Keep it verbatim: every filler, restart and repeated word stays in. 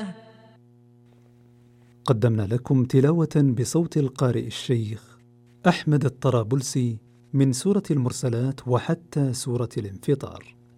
قدمنا لكم تلاوة بصوت القارئ الشيخ أحمد الطرابلسي من سورة المرسلات وحتى سورة الانفطار.